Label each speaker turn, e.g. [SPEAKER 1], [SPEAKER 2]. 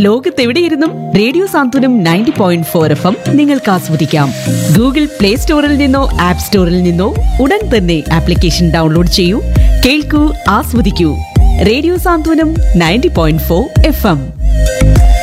[SPEAKER 1] ലോകത്തെവിടെയിരുന്നും radio സാന്ത്വനം 90.4 FM നിങ്ങൾക്ക് ആസ്വദിക്കാം. Google play സ്റ്റോറിൽ നിന്നോ ആപ്പ് സ്റ്റോറിൽ നിന്നോ ഉടൻ തന്നെ ആപ്ലിക്കേഷൻ ഡൗൺലോഡ് ചെയ്യൂ, കേൾക്കൂ, ആസ്വദിക്കൂ. റേഡിയോ സാന്ത്വനം 90.4 FM.